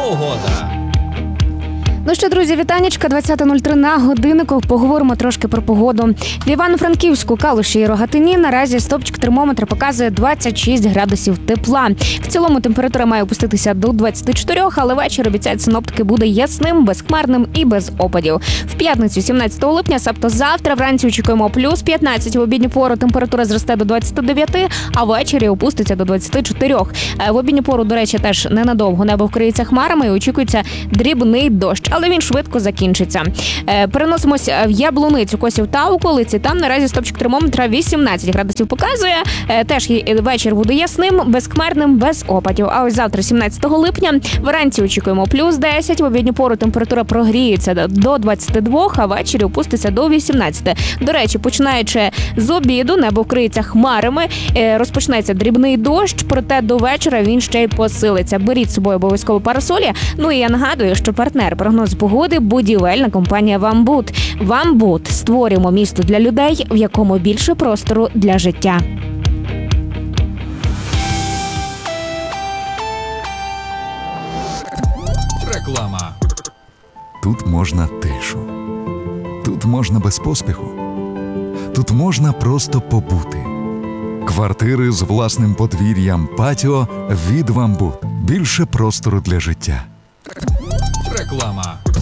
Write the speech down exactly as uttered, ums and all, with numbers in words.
Погода. Ну що, друзі, вітанечка, двадцята нуль три на годиннику. Поговоримо трошки про погоду. В Івано-Франківську, Калуші і Рогатині наразі стопчик термометра показує двадцять шість градусів тепла. В цілому температура має опуститися до двадцяти чотирьох, але вечір, обіцяють синоптики, буде ясним, безхмарним і без опадів. В п'ятницю, сімнадцятого липня, тобто завтра, вранці очікуємо плюс п'ятнадцять, в обідню пору температура зросте до двадцяти дев'яти, а ввечері опуститься до двадцяти чотирьох. В обідню пору, до речі, теж ненадовго небо вкриється хмарами і очікується дрібний дощ. Але він швидко закінчиться. Е, переносимось в Яблуницю, Косів та околиці. Там наразі стопчик термометра вісімнадцять градусів показує. Е, теж вечір буде ясним, безхмарним, без опадів. А ось завтра, сімнадцятого липня, вранці очікуємо плюс десять. В обідню пору температура прогріється до двадцяти двох, а ввечері опуститься до вісімнадцяти. До речі, починаючи з обіду, небо вкриється хмарами, е, розпочнеться дрібний дощ, проте до вечора він ще й посилиться. Беріть з собою обов'язково парасолі. Ну і я нагадую, що партнер прогноз погоди – будівельна компанія «Вамбут». «Вамбут» – створюємо місто для людей, в якому більше простору для життя. Реклама. Тут можна тишу. Тут можна без поспіху. Тут можна просто побути. Квартири з власним подвір'ям, патіо від «Вамбут». Більше простору для життя. Реклама.